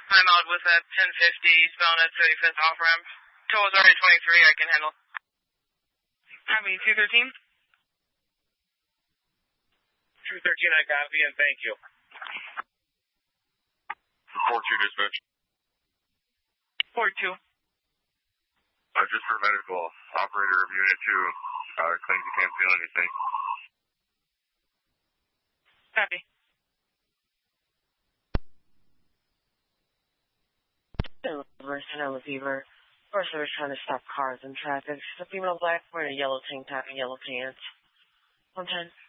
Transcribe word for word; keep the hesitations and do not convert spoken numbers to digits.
I'm out with a ten fifty spelling at thirty-fifth off ramp. Tow is already twenty-three, I can handle. Copy, two thirteen. two thirteen, I copy, and thank you. four two dispatch. four two. Uh, just for medical, operator of Unit two, uh, claims you can't feel anything. Copy. Sonoma Fever. First, they were trying to stop cars in traffic. The female black wearing a yellow tank top and yellow pants. one ten.